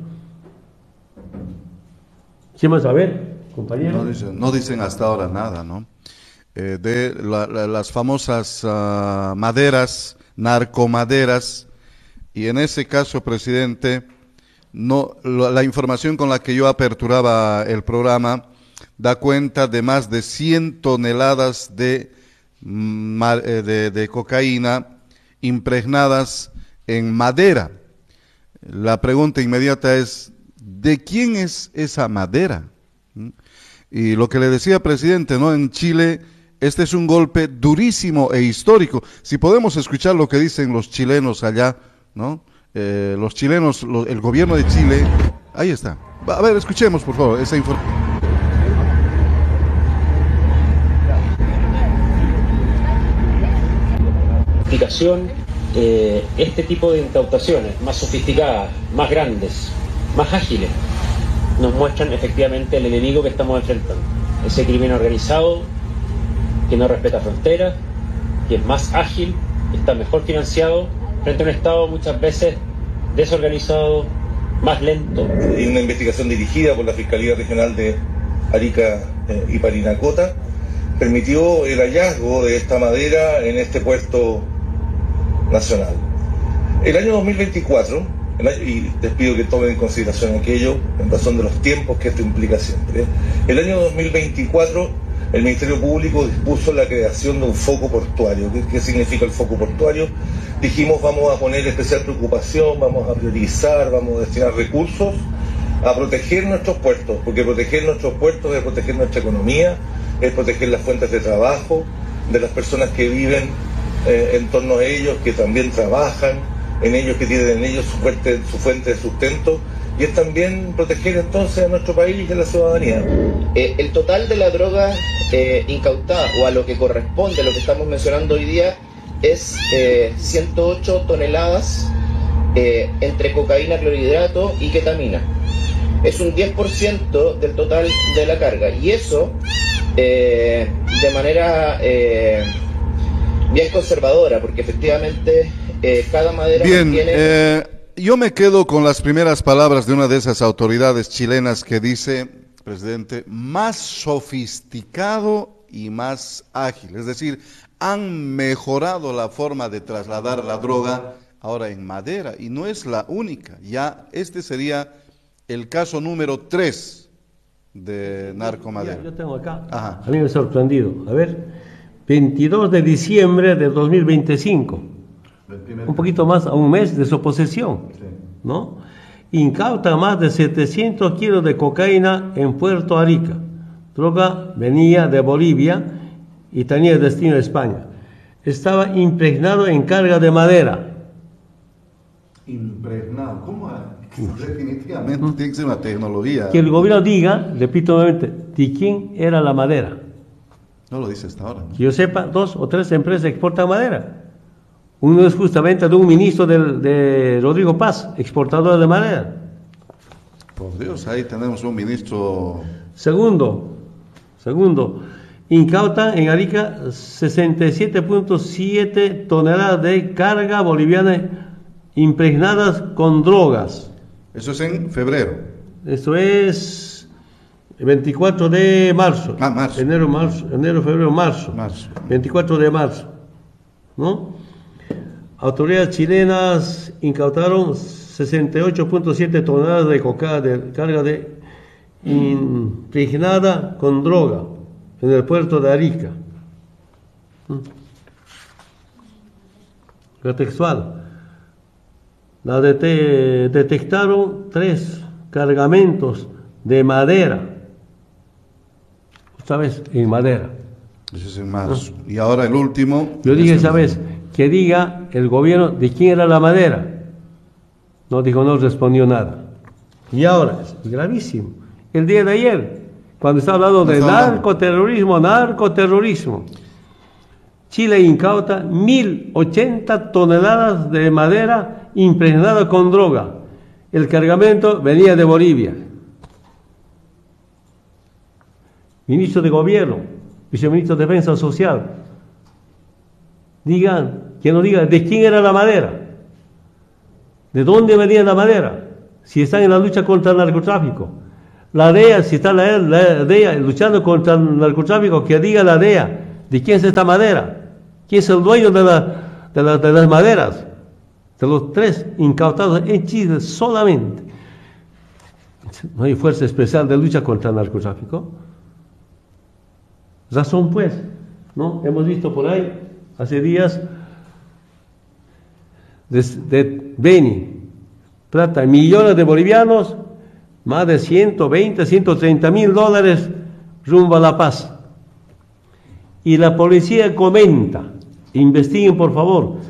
¿Quién más? A ver, compañero. No dicen, no dicen hasta ahora nada, ¿no? Eh, de la, la, las famosas uh, maderas, narcomaderas, y en ese caso, presidente, no, la, la información con la que yo aperturaba el programa da cuenta de más de cien toneladas de, de, de cocaína impregnadas en madera. La pregunta inmediata es, ¿de quién es esa madera? Y lo que le decía, presidente, ¿no? En Chile, este es un golpe durísimo e histórico. Si podemos escuchar lo que dicen los chilenos allá, ¿no? Eh, los chilenos, lo, el gobierno de Chile, ahí está. A ver, escuchemos, por favor, esa información. Eh, este tipo de incautaciones más sofisticadas, más grandes, más ágiles, nos muestran efectivamente el enemigo que estamos enfrentando. Ese crimen organizado que no respeta fronteras, que es más ágil, está mejor financiado, frente a un Estado muchas veces desorganizado, más lento. Y una investigación dirigida por la Fiscalía Regional de Arica eh, y Parinacota permitió el hallazgo de esta madera en este puerto nacional. El año dos mil veinticuatro, y les pido que tomen en consideración aquello, en razón de los tiempos que esto implica siempre, el año dos mil veinticuatro el Ministerio Público dispuso la creación de un foco portuario. ¿Qué, qué significa el foco portuario? Dijimos, vamos a poner especial preocupación, vamos a priorizar, vamos a destinar recursos a proteger nuestros puertos, porque proteger nuestros puertos es proteger nuestra economía, es proteger las fuentes de trabajo de las personas que viven eh, en torno a ellos, que también trabajan en ellos, que tienen en ellos su fuente, su fuente de sustento, y es también proteger entonces a nuestro país y a la ciudadanía. Eh, el total de la droga eh, incautada, o a lo que corresponde, lo que estamos mencionando hoy día, es eh, ciento ocho toneladas eh, entre cocaína, clorhidrato y ketamina. Es un diez por ciento del total de la carga, y eso eh, de manera eh, bien conservadora, porque efectivamente eh, cada madera bien, tiene... Eh... Yo me quedo con las primeras palabras de una de esas autoridades chilenas que dice, presidente, más sofisticado y más ágil. Es decir, han mejorado la forma de trasladar la droga ahora en madera, y no es la única. Ya este sería el caso número tres de narcomadera. Yo tengo acá, Ajá. A mí me ha sorprendido. A ver, veintidós de diciembre de dos mil veinticinco. Un poquito más a un mes de su posesión, sí. ¿No? Incauta más de setecientos kilos de cocaína en Puerto Arica. Droga venía de Bolivia y tenía destino a España. Estaba impregnado en carga de madera. Impregnado, ¿cómo? Definitivamente ¿Mm? Tiene que ser una tecnología. Que el gobierno diga, repito nuevamente, de quién era la madera. No lo dice hasta ahora, ¿no? Que yo sepa, dos o tres empresas exportan madera. Uno es justamente de un ministro de, de Rodrigo Paz, exportador de madera. Por Dios, ahí tenemos un ministro. Segundo, segundo, incautan en Arica sesenta y siete punto siete toneladas de carga boliviana impregnadas con drogas. Eso es en febrero. Eso es veinticuatro de marzo. Ah, marzo. Enero, marzo, enero, febrero, marzo. Marzo. veinticuatro de marzo, ¿no? Autoridades chilenas incautaron sesenta y ocho punto siete toneladas de cocaína de carga de impregnada con droga en el puerto de Arica. La textual. La dete detectaron tres cargamentos de madera. ¿Sabes? En madera. Ese es en marzo. ¿No? Y ahora el último. Yo dije, ¿sabes? Que diga el gobierno de quién era la madera. No dijo, no respondió nada. Y ahora, es gravísimo. El día de ayer, cuando está hablando de narcoterrorismo, narcoterrorismo, Chile incauta mil ochenta toneladas de madera impregnada con droga. El cargamento venía de Bolivia. Ministro de Gobierno, viceministro de Defensa Social, digan, que nos diga de quién era la madera, de dónde venía la madera, si están en la lucha contra el narcotráfico. La D E A, si está la, la D E A luchando contra el narcotráfico, que diga la D E A de quién es esta madera. ¿Quién es el dueño de, la, de, la, de las maderas? De los tres incautados en Chile solamente. ¿No hay fuerza especial de lucha contra el narcotráfico? Razón pues, ¿no? Hemos visto por ahí, hace días, de, de Beni, plata, millones de bolivianos, más de ciento veinte, ciento treinta mil dólares rumbo a La Paz. Y la policía comenta, investiguen por favor,